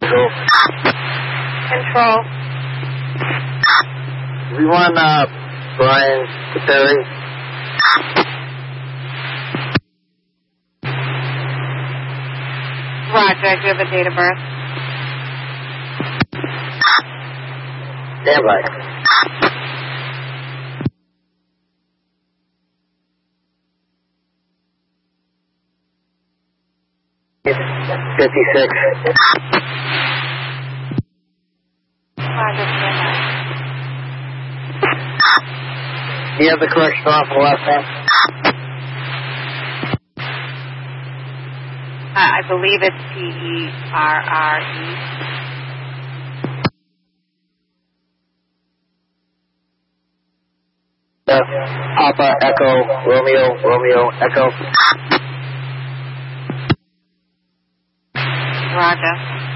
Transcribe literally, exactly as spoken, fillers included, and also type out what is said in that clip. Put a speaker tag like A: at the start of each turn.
A: Control.
B: Control.
A: We want uh, Brian Terry.
B: Roger, do you have a date of birth?
A: Stand by. fifty-six.
B: Roger, stand by.
A: Do you have the correct spot for the last name?
B: Uh, I believe it's P E R R E.
A: Uh, Papa, Echo, Romeo, Romeo, Echo.
B: Roger.